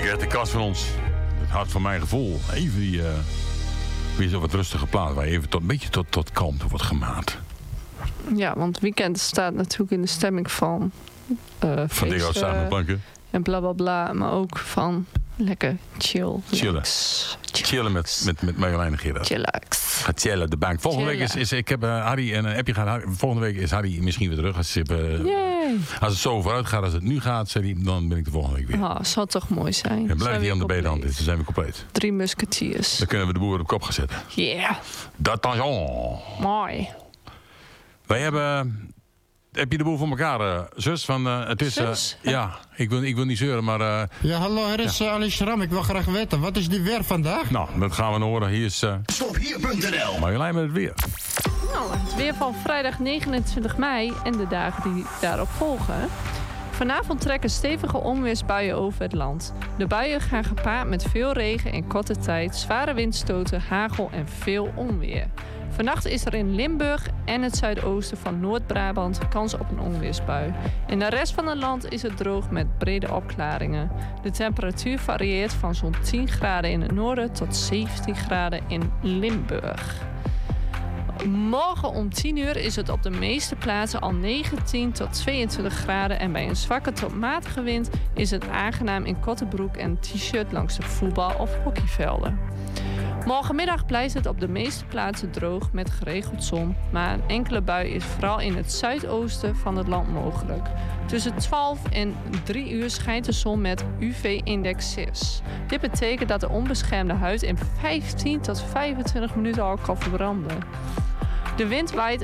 Gert de Kast van ons. Het hart van mijn gevoel. Even die... weer zo wat rustige plaat waar je even een beetje tot kalmte wordt gemaakt. Ja, want het weekend staat natuurlijk in de stemming van... van dingen uit samenplanken. En bla bla bla, maar ook van lekker chillen. Chillen met Marjolein en Gerard. Chillax. Gaat chillen op de bank. Volgende week is ik heb Harry een appje gehad. Volgende week is Harry misschien weer terug. Als het zo vooruit gaat als het nu gaat, zei hij, dan ben ik de volgende week weer. Ah, zal toch mooi zijn. En blijf hij aan de B-hand is, dan zijn we compleet. 3 musketiers. Dan kunnen we de boer op kop gaan zetten. Yeah. D'attention. Mooi. Wij hebben... Heb je de boel voor elkaar, zus? Van, het is, zus? Ja, ik wil niet zeuren, maar... Ja, hallo, er is Ali Schram. Ik wil graag weten, wat is die weer vandaag? Nou, dat gaan we nog horen. Hier is... Stophier.nl Marjolein met het weer. Nou, het weer van vrijdag 29 mei en de dagen die daarop volgen. Vanavond trekken stevige onweersbuien over het land. De buien gaan gepaard met veel regen in korte tijd, zware windstoten, hagel en veel onweer. Vannacht is er in Limburg en het zuidoosten van Noord-Brabant kans op een onweersbui. In de rest van het land is het droog met brede opklaringen. De temperatuur varieert van zo'n 10 graden in het noorden tot 17 graden in Limburg. Morgen om 10 uur is het op de meeste plaatsen al 19 tot 22 graden... en bij een zwakke tot matige wind is het aangenaam in korte broek en t-shirt langs de voetbal- of hockeyvelden. Morgenmiddag blijft het op de meeste plaatsen droog met geregeld zon... maar een enkele bui is vooral in het zuidoosten van het land mogelijk. Tussen 12 en 3 uur schijnt de zon met UV-index 6. Dit betekent dat de onbeschermde huid in 15 tot 25 minuten al kan verbranden. De wind waait